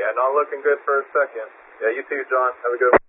Yeah, not looking good for a second. Yeah, you too, John. Have a good one.